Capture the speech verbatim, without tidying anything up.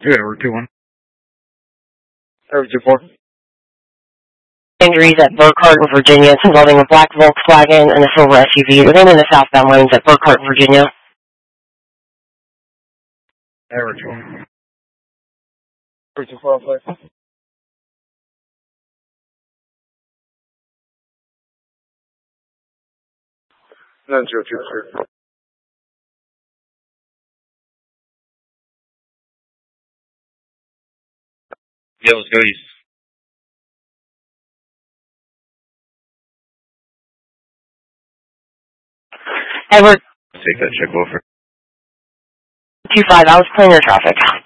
Good, over two one. Over two four. Injuries at Burkhart, Virginia, involving a black Volkswagen and a silver S U V. Within in the southbound lanes at Burkhart, Virginia. Over two one. Over two four, please. Nine zero two three. Yeah, let's go east. Edward. Take that check over. two five, I was clear traffic.